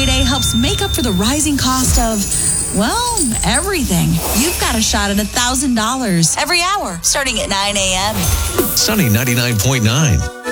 payday helps make up for the rising cost of, well, everything. You've got a shot at $1,000 every hour starting at 9 a.m. Sunny 99.9.